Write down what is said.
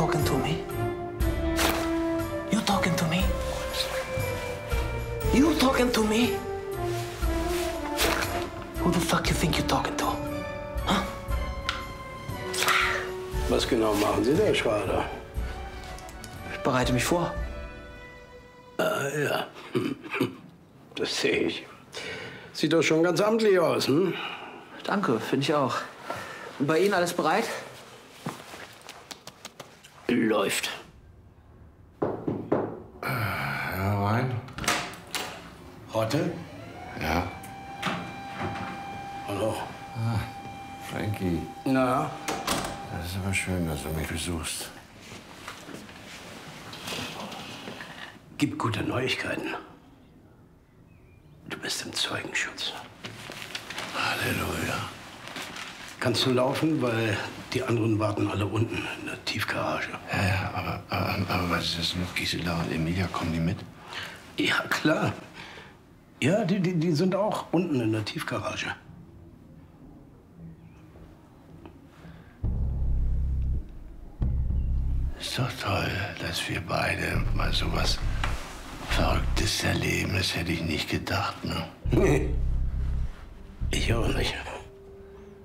talking to me? You talking to me? You talking to me? Who the fuck you think you're talking to? Huh? Was genau machen Sie da, Schrader? Ich bereite mich vor. Ah, ja. Das sehe ich. Sieht doch schon ganz amtlich aus, hm? Danke, finde ich auch. Und bei Ihnen alles bereit? Läuft. Ja, rein. Rotte? Ja. Hallo. Ah, Frankie. Na? Das ist aber schön, dass du mich besuchst. Gibt gute Neuigkeiten. Du bist im Zeugenschutz. Halleluja. Kannst du laufen, weil die anderen warten alle unten in der Tiefgarage. Ja, aber was ist das mit Gisela und Emilia? Kommen die mit? Ja, klar. Ja, die sind auch unten in der Tiefgarage. Ist doch toll, dass wir beide mal so was Verrücktes erleben. Das hätte ich nicht gedacht, ne? Nee. Ich auch nicht.